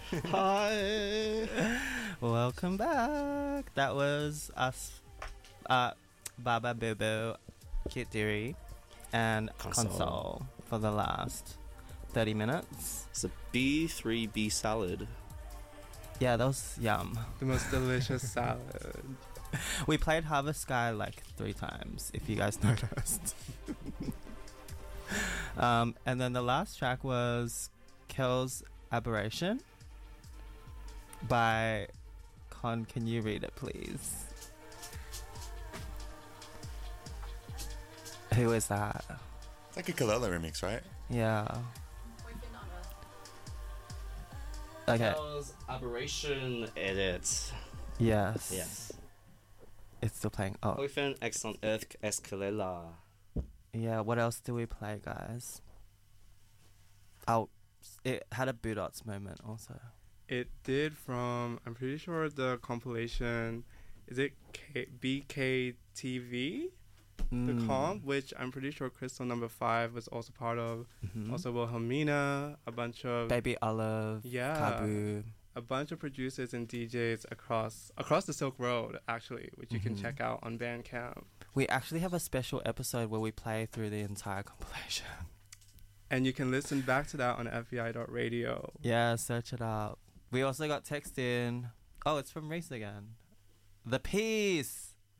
Hi. Welcome back. That was us, Baba Boo, Cute Theory, and Console for the last 30 minutes. It's a B3B salad. Yeah, that was yum. The most delicious salad. We played Harvest Sky like 3 times, if you guys noticed. And then the last track was Kel's Aberration by Con. Can you read it, please? Who is that? It's like a Kalela remix, right? Yeah. Okay. Aberration edit. Yes. Yes. It's still playing. Oh. Boyfriend X on Earth Escalella. Yeah, what else do we play, guys? Oh, it had a Boodots moment also. It did from, I'm pretty sure the compilation, is it BKTV? The comp, which I'm pretty sure Crystal Number 5 was also part of. Mm-hmm. Also Wilhelmina, a bunch of... Baby Olive, Kabu. A bunch of producers and DJs across the Silk Road, actually, which you can check out on Bandcamp. We actually have a special episode where we play through the entire compilation. And you can listen back to that on FBI.radio. Yeah, search it up. We also got text in. Oh, it's from Reese again. The Peace!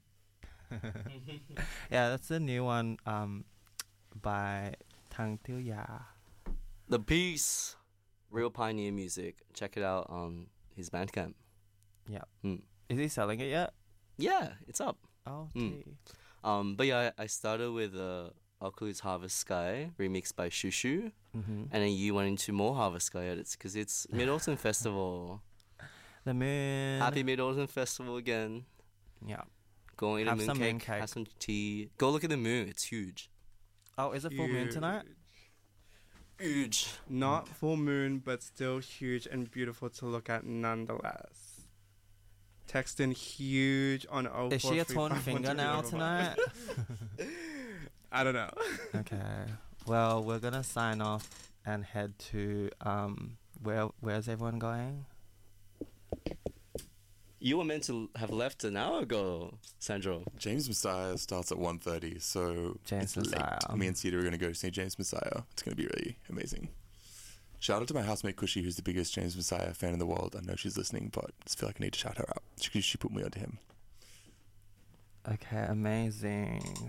Yeah, that's a new one by Tang Tiêu Ya. The Peace. Real pioneer music. Check it out on his Bandcamp. Yeah. Is he selling it yet? Yeah, it's up. Oh, gee. But yeah, I started with Alkalu's Harvest Sky, remixed by Shushu. And then you went into more Harvest Sky edits because it's Mid-Autumn Festival. The moon. Happy Mid-Autumn Festival again. Yeah. Go and eat Have a some mooncake, mooncake. have some tea. Go look at the moon. It's huge. Oh, is it full moon tonight? Huge. Not full moon, but still huge and beautiful to look at nonetheless. Text in huge on 0435. Is she a torn fingernail tonight? I don't know. Okay. Well, we're going to sign off and head to... where's everyone going? You were meant to have left an hour ago, Sandro. James Messiah starts at 1:30, so James it's Messiah. late. Me and Cedar are going to go see James Messiah. It's going to be really amazing. Shout out to my housemate Kushi, who's the biggest James Messiah fan in the world. I know she's listening, but I just feel like I need to shout her out. She put me onto him. Okay, amazing.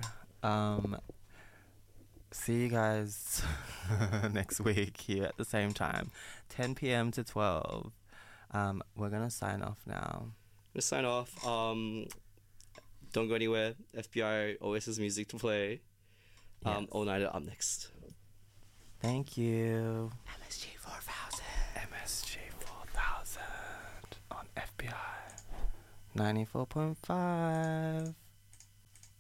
See you guys next week here at the same time, 10 p.m. to 12. We're gonna sign off now. Let's sign off. Don't go anywhere. FBI always has music to play. Yes. All Nighter up next. Thank you. MSG 4000. MSG 4000 on FBI 94.5.